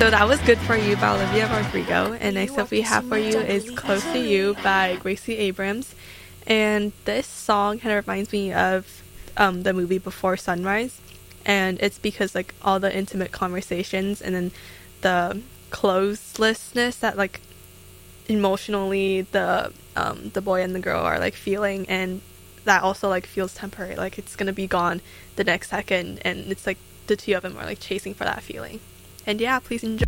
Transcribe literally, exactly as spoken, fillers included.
So that was Good For You by Olivia Rodrigo. And next up we have for you is Close to You by Gracie Abrams. And this song kind of reminds me of um, the movie Before Sunrise. And it's because like all the intimate conversations and then the closelessness that like emotionally the um, the boy and the girl are like feeling, and that also like feels temporary, like it's gonna be gone the next second, and it's like the two of them are like chasing for that feeling. And yeah, please enjoy.